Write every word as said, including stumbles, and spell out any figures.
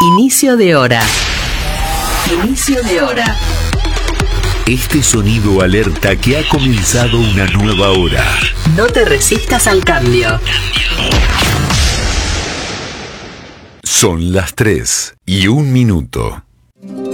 Inicio de hora. Inicio de hora. Este sonido alerta que ha comenzado una nueva hora. No te resistas al cambio. Son las tres y un minuto.